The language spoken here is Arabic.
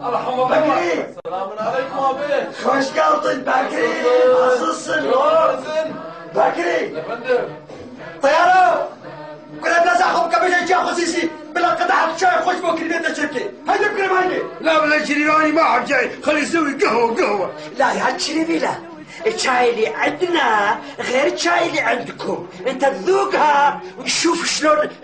بكري السلام عليكم ابي. خوش قلطن بكري عزيزسن بكري طيارة كنا نزعهم كبيرة جا خصيصي بلا قطعة شاي خوش بكري بيتنا شركي هيدا بكري مايني لا ولا شريراني ما حد جاي خلي يسوي قهوة لا يا شريفي لا الشاي اللي عندنا غير الشاي اللي عندكم انت تذوقها وتشوف شلون